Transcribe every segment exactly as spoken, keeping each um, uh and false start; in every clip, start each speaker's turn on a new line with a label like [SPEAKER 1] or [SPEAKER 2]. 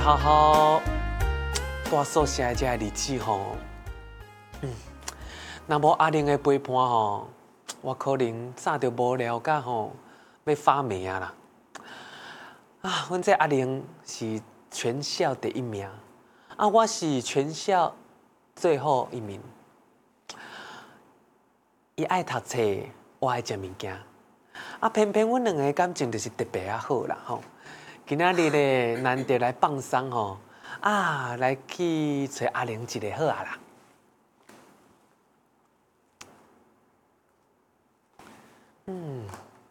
[SPEAKER 1] 好好大数写的这个日子吼，嗯，若无阿玲的陪伴吼，我可能早就无聊到吼要发霉啊啦。啊，阮这阿玲是全校第一名，啊，我是全校最后一名。伊爱读册，我爱食物件，啊，偏偏阮两个感情就是特别啊好啦吼。今仔日咧难得来放松吼，啊，来去找阿玲一个好啊啦。嗯。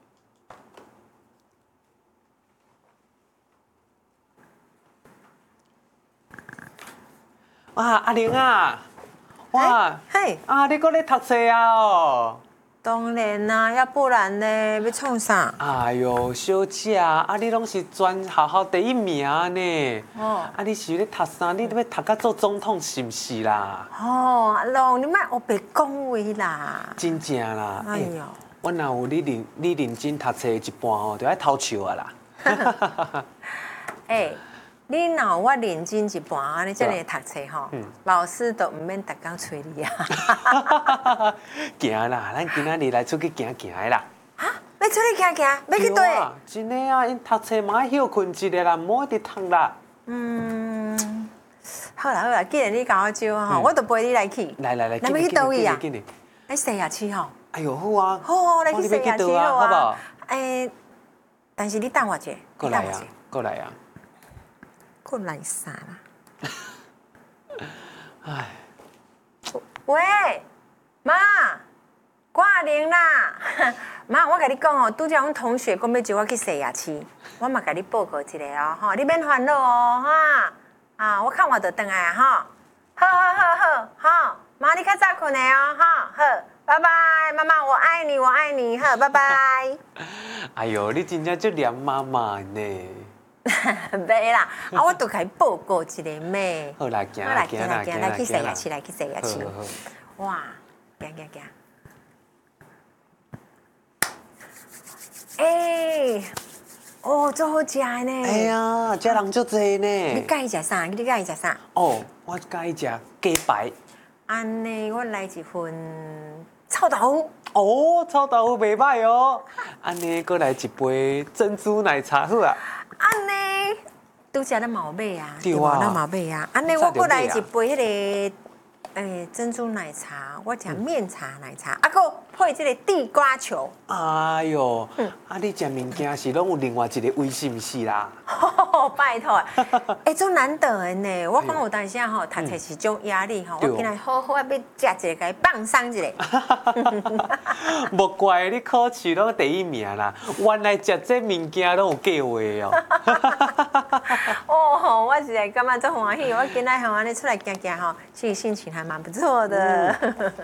[SPEAKER 1] 哇，阿玲啊，哇，
[SPEAKER 2] 嘿，
[SPEAKER 1] 啊，你搁咧读册啊哦？
[SPEAKER 2] 当然啦，要不然呢？要创啥？
[SPEAKER 1] 哎哟，小姐，啊，你拢是全校校第一名呢。哦。啊，你是咧读啥？你要读到做总统是毋是啦？
[SPEAKER 2] 哦，阿龙，你莫黑白讲话啦。
[SPEAKER 1] 真正啦。
[SPEAKER 2] 哎呦，
[SPEAKER 1] 我若有你认你认真读册一半哦，就爱偷笑啊啦。
[SPEAKER 2] 哎，你若有我认真一半啊，你这样读册吼，老师都唔免逐工催你啊。
[SPEAKER 1] 行啦，咱今仔日来出去行行的啦。
[SPEAKER 2] 啊？要出去行行？要去倒？
[SPEAKER 1] 真的啊，因读册嘛要休困一下啦，唔好一直读啦。
[SPEAKER 2] 嗯，好啦好啦，既然你教我招吼，我就陪你来去。
[SPEAKER 1] 来来来，
[SPEAKER 2] 咱要去倒位啊？
[SPEAKER 1] 紧点。
[SPEAKER 2] 来西雅区吼。
[SPEAKER 1] 哎呦，好啊。
[SPEAKER 2] 好，来去西雅区好啊。诶，但是你等我一下。
[SPEAKER 1] 过来啊，过来啊。
[SPEAKER 2] 过来啥啦？
[SPEAKER 1] 唉。
[SPEAKER 2] 喂，妈，我阿玲啦。妈，我甲你讲哦，拄则阮同学讲要招我去西雅市，我嘛甲你报告一下哦，吼，你免烦恼哦，哈。啊，我看我就回来啊，哈。好好好好好，妈，你较早困的哦，哈，好，拜拜，妈妈，我爱你，我爱你，好，拜拜。
[SPEAKER 1] 哎呦，你真正就连妈妈呢。
[SPEAKER 2] 袂啦，啊，我都甲伊报告一下咩。
[SPEAKER 1] 好啦，行
[SPEAKER 2] 啦，
[SPEAKER 1] 行
[SPEAKER 2] 啦，行啦，去西雅市，来去西雅市。哇，行行行。哎，哦，做好食呢。
[SPEAKER 1] 哎呀，这人足多呢。
[SPEAKER 2] 你介意食啥？你介意食啥？
[SPEAKER 1] 哦，我介意食鸡排。
[SPEAKER 2] 安尼，我来一份臭豆腐。
[SPEAKER 1] 哦，臭豆腐袂歹哦。安尼，搁来一杯珍珠奶茶好啊。
[SPEAKER 2] 安尼，拄则咱嘛有买啊，
[SPEAKER 1] 对啊，
[SPEAKER 2] 咱嘛有买啊。安尼，我搁来一杯迄个诶珍珠奶茶，我食面茶奶茶，啊，搁配这个地瓜球。
[SPEAKER 1] 哎呦，啊，你食物件是拢有另外一个味是毋是啦？
[SPEAKER 2] 拜托，哎，足难得的呢。我讲有当时吼，读册是种压力吼，我今日好好要食一个，甲伊放松一下。
[SPEAKER 1] 莫怪你考试拢第一名啦，原来食这物件拢有计划哦。
[SPEAKER 2] 哦，我实在感觉足欢喜，我今日吼安尼出来行行吼，其实心情还蛮不错的。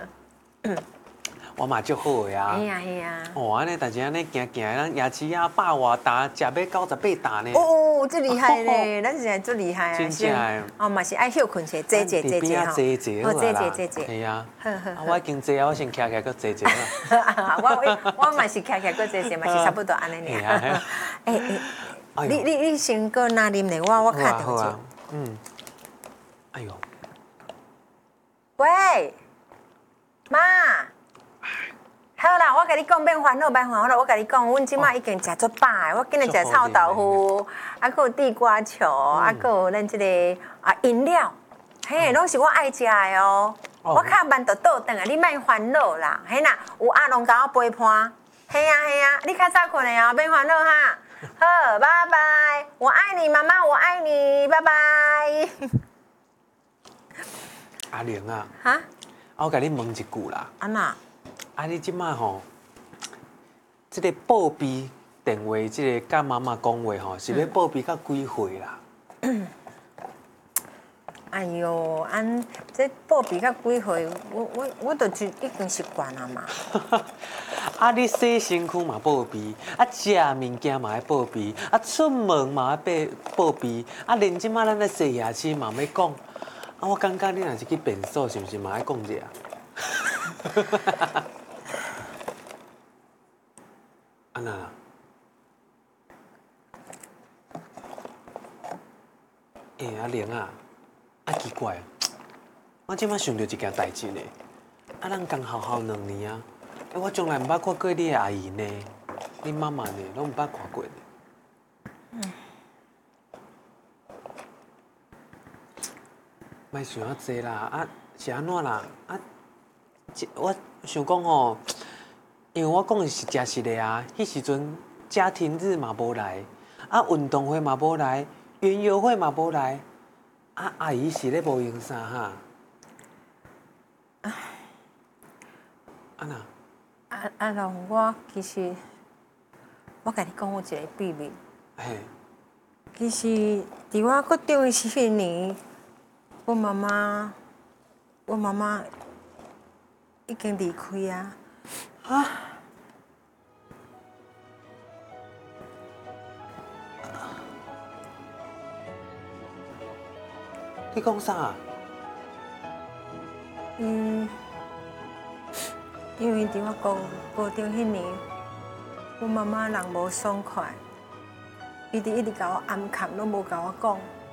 [SPEAKER 1] 我嘛足好的啊！
[SPEAKER 2] 哎呀哎呀！
[SPEAKER 1] 哦，安尼，但是安尼行行，咱牙齿啊百外担，食要九十八担呢。
[SPEAKER 2] 哦，最厉害咧，咱现在最厉害啊！
[SPEAKER 1] 真正的。
[SPEAKER 2] 哦，嘛是爱休困些，坐坐坐坐
[SPEAKER 1] 吼。坐坐好
[SPEAKER 2] 坐坐坐坐。
[SPEAKER 1] 系啊。好好。我已经坐啊，我先徛徛搁坐坐
[SPEAKER 2] 啦。我我嘛是徛徛搁坐坐，嘛是差不多安尼尔。哎哎，你你你先搁拿啉咧，我我卡掉者。嗯。
[SPEAKER 1] 哎呦。
[SPEAKER 2] 喂，妈。好啦，我甲你讲，免烦恼，免烦恼。我甲你讲，阮即摆已经食足饱的，我今日食臭豆腐，啊，搁有地瓜球，啊，搁有咱即个啊饮料，嘿，拢是我爱食的哦。我较慢就倒转啊，你莫烦恼啦，嘿啦，有阿龙甲我陪伴，嘿呀嘿呀，你较早困的哦，免烦恼哈。好，拜拜，我爱你，妈妈，我爱你，拜拜。
[SPEAKER 1] 阿玲啊，
[SPEAKER 2] 哈，
[SPEAKER 1] 我甲你问一句啦，
[SPEAKER 2] 安那？
[SPEAKER 1] 啊！你即摆吼，即个报备电话，即个甲妈妈讲话吼，是要报备到几岁啦？
[SPEAKER 2] 哎哟，安这报备到几岁？我我我都就已经习惯了嘛。
[SPEAKER 1] 啊！你洗身躯嘛报备，啊食物件嘛要报备，啊出门嘛要报报备，啊连即摆咱咧洗牙齿嘛要讲。啊，我感觉你若是去便所，是毋是嘛要讲一下？安那啦？ 哎、欸，阿玲啊，啊奇怪，我即摆想到一件代志呢。啊，咱共校校两年啊，欸、我从来毋捌看过你的阿姨呢，你妈妈呢，拢毋捌看过呢。嗯。莫想遐济啦，啊是安怎啦？啊，我想讲吼，因为我讲的是真实的啊，迄时阵家庭日嘛无来，啊运动会嘛无来，园游会嘛无来，啊阿姨是咧无用啥哈？啊那？
[SPEAKER 2] 啊啊龙，我其实我甲你讲有一个秘密。
[SPEAKER 1] 嘿。
[SPEAKER 2] 其实，伫我国中的迄年，我妈妈，我妈妈已经离开啊。啊！
[SPEAKER 1] 你讲啥？
[SPEAKER 2] 嗯，因为伫我高高中迄年，我妈妈人无爽快，伊伫一直甲我暗藏，拢无甲我讲。